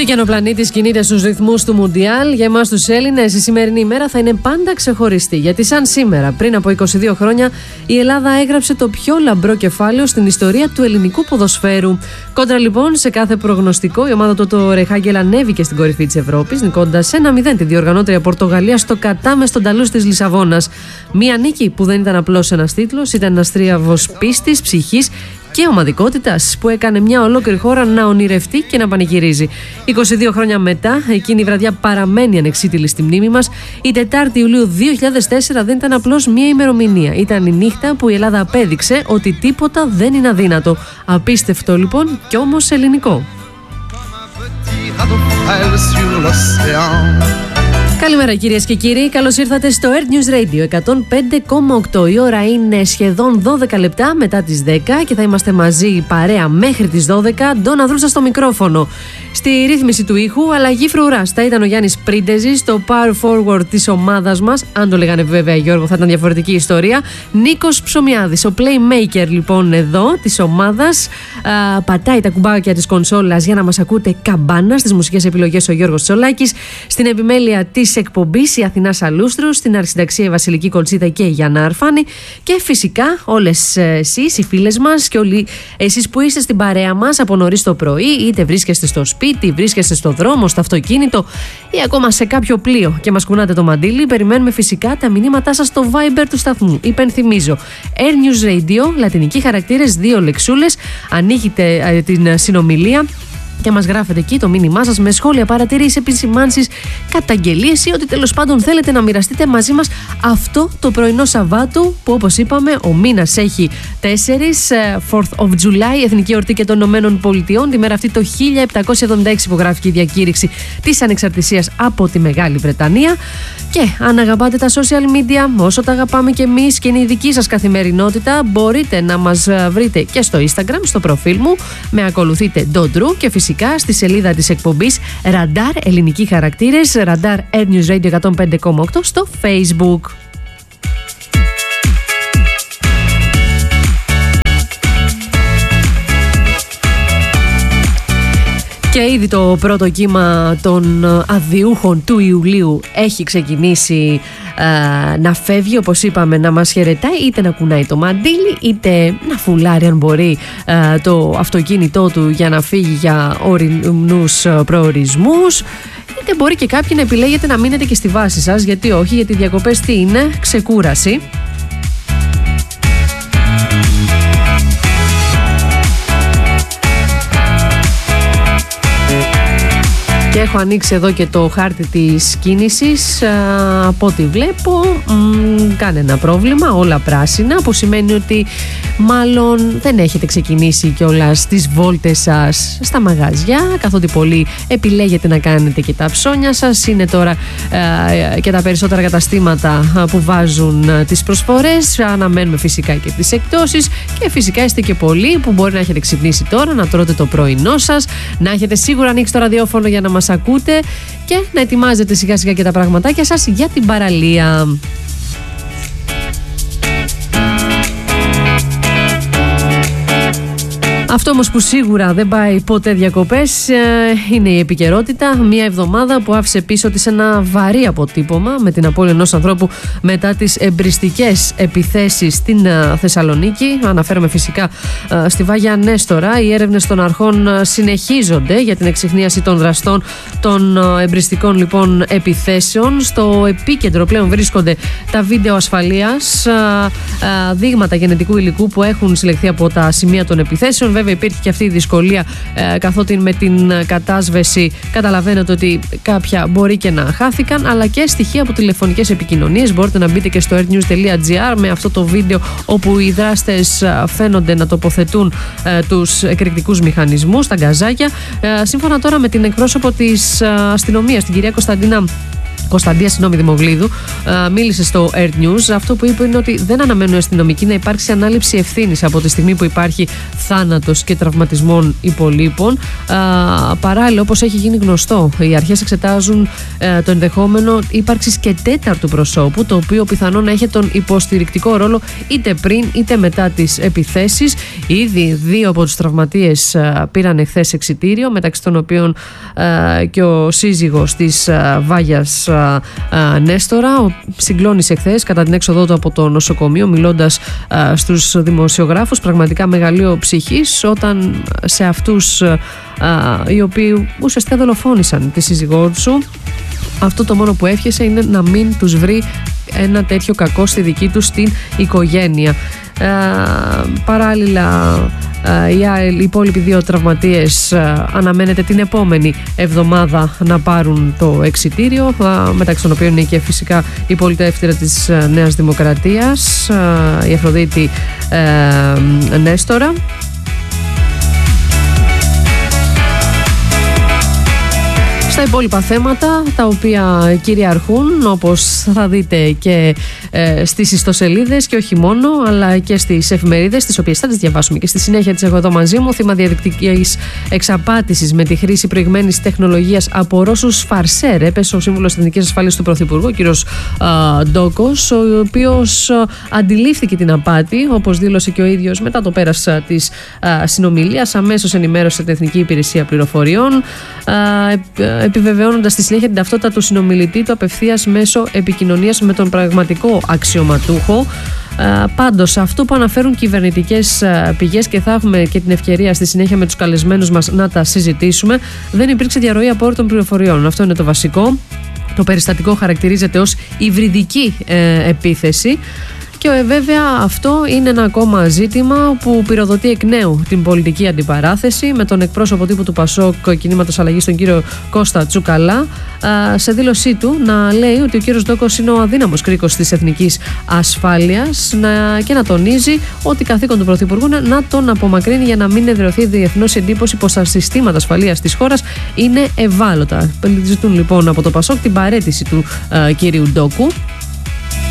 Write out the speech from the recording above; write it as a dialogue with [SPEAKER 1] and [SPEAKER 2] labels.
[SPEAKER 1] και αν ο πλανήτης κινείται στους ρυθμούς του Μουντιάλ, για εμάς τους Έλληνες η σημερινή ημέρα θα είναι πάντα ξεχωριστή. Γιατί σαν σήμερα, πριν από 22 χρόνια, η Ελλάδα έγραψε το πιο λαμπρό κεφάλαιο στην ιστορία του ελληνικού ποδοσφαίρου. Κόντρα λοιπόν σε κάθε προγνωστικό, η ομάδα του Ρεχάγκελ ανέβηκε στην κορυφή της Ευρώπης, νικώντας 1-0 τη διοργανώτρια Πορτογαλία στο Κατά μες στον ταλούς της Λισαβόνας. Μία νίκη που δεν ήταν απλώς ένας τίτλος, ήταν ένας τρίαβος πίστης, ψυχής και ομαδικότητας που έκανε μια ολόκληρη χώρα να ονειρευτεί και να πανηγυρίζει. 22 χρόνια μετά, εκείνη η βραδιά παραμένει ανεξίτηλη στη μνήμη μας. Η 4η Ιουλίου 2004 δεν ήταν απλώς μια ημερομηνία. Ήταν η νύχτα που η Ελλάδα απέδειξε ότι τίποτα δεν είναι αδύνατο. Απίστευτο λοιπόν κι όμως ελληνικό. Καλημέρα κυρίες και κύριοι, καλώς ήρθατε στο Earth News Radio 105,8. Η ώρα είναι σχεδόν 12 λεπτά μετά τις 10 και θα είμαστε μαζί παρέα μέχρι τις 12. Ντόνα Δρούσα στο μικρόφωνο. Στη ρύθμιση του ήχου, αλλαγή φρουράς. Θα ήταν ο Γιάννης Πρίντεζης, το power forward της ομάδας μας. Αν το λέγανε βέβαια Γιώργο θα ήταν διαφορετική ιστορία. Νίκος Ψωμιάδης, ο playmaker λοιπόν εδώ της ομάδας. Πατάει τα κουμπάκια της κονσόλας για να μας ακούτε καμπάνα. Στις μουσικές επιλογές ο Γιώργος Τσολάκης. Στην επιμέλεια της εκπομπής η Αθηνά Σαλούστρου, στην αρχισυνταξία η Βασιλική Κολτσίδα και η Γιάννα Αρφάνη. Και φυσικά όλες εσείς, οι φίλες μας και όλοι εσείς που είστε στην παρέα μας από νωρίς το πρωί, είτε βρίσκεστε στο σπίτι, βρίσκεστε στο δρόμο, στο αυτοκίνητο ή ακόμα σε κάποιο πλοίο και μας κουνάτε το μαντίλι, περιμένουμε φυσικά τα μηνύματά σας στο Viber του σταθμού. Υπενθυμίζω, Air News Radio, λατινικοί χαρακτήρες, 2 λεξούλες, ανοίγετε την συνομιλία και μας γράφετε εκεί το μήνυμά σας με σχόλια, παρατηρήσεις, επισημάνσεις, καταγγελίες ή ό,τι τέλος πάντων θέλετε να μοιραστείτε μαζί μας αυτό το πρωινό Σαββάτου που όπως είπαμε ο μήνας έχει 4, 4th of July, Εθνική Εορτή και των Ηνωμένων Πολιτειών. Τη μέρα αυτή το 1776 υπογράφηκε η διακήρυξη της ανεξαρτησίας από τη Μεγάλη Βρετανία. Και αν αγαπάτε τα social media όσο τα αγαπάμε και εμείς και είναι η δική σας καθημερινότητα, μπορείτε να μας βρείτε και στο Instagram, στο προφίλ μου, με ακολουθείτε Ντοντρού και φυσικά στη σελίδα της εκπομπής Ραντάρ Ελληνικοί Χαρακτήρες, Ραντάρ Air News Radio 105,8 στο Facebook. Και ήδη το πρώτο κύμα των αδειούχων του Ιουλίου έχει ξεκινήσει να φεύγει, όπως είπαμε, να μας χαιρετάει, είτε να κουνάει το μαντίλι, είτε να φουλάρει αν μπορεί το αυτοκίνητό του για να φύγει για ορεινούς προορισμούς, είτε μπορεί και κάποιοι να επιλέγετε να μείνετε και στη βάση σας, γιατί όχι, γιατί οι διακοπές τι είναι, ξεκούραση. Και έχω ανοίξει εδώ και το χάρτη της κίνησης. Από ό,τι βλέπω, κανένα πρόβλημα, όλα πράσινα, που σημαίνει ότι μάλλον δεν έχετε ξεκινήσει κιόλας τις βόλτες σας στα μαγαζιά, καθότι πολλοί επιλέγετε να κάνετε και τα ψώνια σας. Είναι τώρα και τα περισσότερα καταστήματα που βάζουν τις προσφορές. Αναμένουμε φυσικά και τις εκπτώσεις και φυσικά είστε και πολλοί που μπορεί να έχετε ξυπνήσει τώρα, να τρώτε το πρωινό σας, να έχετε σίγουρα ανοίξει το ραδιόφωνο για να μας ακούτε και να ετοιμάζετε σιγά σιγά και τα πραγματάκια σας για την παραλία. Αυτό όμως που σίγουρα δεν πάει ποτέ διακοπές είναι η επικαιρότητα. Μια εβδομάδα που άφησε πίσω της ένα βαρύ αποτύπωμα με την απώλεια ενός ανθρώπου μετά τις εμπριστικές επιθέσεις στην Θεσσαλονίκη. Αναφέρομαι φυσικά στη Βάγια Νέστορα. Οι έρευνες των αρχών συνεχίζονται για την εξιχνίαση των δραστών των εμπριστικών λοιπόν επιθέσεων. Στο επίκεντρο πλέον βρίσκονται τα βίντεο ασφαλείας, δείγματα γενετικού υλικού που έχουν συλλεχθεί από τα σημεία των επιθέσεων. Βέβαια υπήρχε και αυτή η δυσκολία καθότι με την κατάσβεση καταλαβαίνετε ότι κάποια μπορεί και να χάθηκαν, αλλά και στοιχεία από τηλεφωνικές επικοινωνίες. Μπορείτε να μπείτε και στο airnews.gr με αυτό το βίντεο όπου οι δράστες φαίνονται να τοποθετούν τους εκρηκτικούς μηχανισμούς, τα γκαζάκια. Σύμφωνα τώρα με την εκπρόσωπο της αστυνομίας, την κυρία Κωνσταντίνα Κωνσταντία Δημοβλίδου, μίλησε στο Earth News. Αυτό που είπε είναι ότι δεν αναμένουν οι αστυνομικοί να υπάρξει ανάληψη ευθύνης από τη στιγμή που υπάρχει θάνατος και τραυματισμών υπολείπων. Παράλληλα, όπως έχει γίνει γνωστό, οι αρχές εξετάζουν το ενδεχόμενο ύπαρξης και τέταρτου προσώπου, το οποίο πιθανόν να έχει τον υποστηρικτικό ρόλο είτε πριν είτε μετά τις επιθέσεις. Ήδη 2 από τους τραυματίες πήραν εχθές εξιτήριο, μεταξύ των οποίων και ο σύζυγος της Βάγιας Νέστορα. Συγκλώνησε εχθές κατά την έξοδό του από το νοσοκομείο, μιλώντας στους δημοσιογράφους. Πραγματικά μεγαλείο ψυχής όταν σε αυτούς οι οποίοι ουσιαστικά δολοφόνησαν τη σύζυγό του, αυτό το μόνο που εύχεσαι είναι να μην τους βρει ένα τέτοιο κακό στη δική τους την οικογένεια. Παράλληλα, οι υπόλοιποι 2 τραυματίες αναμένεται την επόμενη εβδομάδα να πάρουν το εξιτήριο, μεταξύ των οποίων είναι και φυσικά η πολιτεύτηρα της Νέας Δημοκρατίας, η Αφροδίτη Νέστορα. Στα υπόλοιπα θέματα τα οποία κυριαρχούν, όπως θα δείτε και στις ιστοσελίδες και όχι μόνο, αλλά και στις εφημερίδες, τις οποίες θα τις διαβάσουμε και στη συνέχεια τις έχω εδώ μαζί μου. Θύμα διαδικτυακής εξαπάτησης με τη χρήση προηγμένης τεχνολογίας από Ρώσους φαρσέρ έπεσε ο σύμβουλος Εθνικής Ασφάλειας του Πρωθυπουργού, ο κ. Ντόκος, ο οποίος αντιλήφθηκε την απάτη, όπως δήλωσε και ο ίδιος μετά το πέρας της συνομιλίας. Αμέσως ενημέρωσε την Εθνική Υπηρεσία Πληροφοριών, επιβεβαιώνοντας στη συνέχεια την ταυτότητα του συνομιλητή του απευθείας μέσω επικοινωνίας με τον πραγματικό αξιωματούχο. Πάντως, αυτό που αναφέρουν κυβερνητικές πηγές, και θα έχουμε και την ευκαιρία στη συνέχεια με τους καλεσμένους μας να τα συζητήσουμε, δεν υπήρξε διαρροή απόρριτων πληροφοριών. Αυτό είναι το βασικό. Το περιστατικό χαρακτηρίζεται ως υβριδική επίθεση. Και βέβαια αυτό είναι ένα ακόμα ζήτημα που πυροδοτεί εκ νέου την πολιτική αντιπαράθεση, με τον εκπρόσωπο τύπου του ΠΑΣΟΚ Κινήματος Αλλαγής, τον κύριο Κώστα Τσουκαλά, σε δήλωσή του να λέει ότι ο κύριος Ντόκος είναι ο αδύναμος κρίκος της εθνικής ασφάλειας και να τονίζει ότι καθήκον του Πρωθυπουργού είναι να τον απομακρύνει για να μην εδραιωθεί διεθνώς εντύπωση πως τα συστήματα ασφαλείας της χώρας είναι ευάλωτα. Ζητούν λοιπόν από το ΠΑΣΟΚ την παραίτηση του κύριου Ντόκου.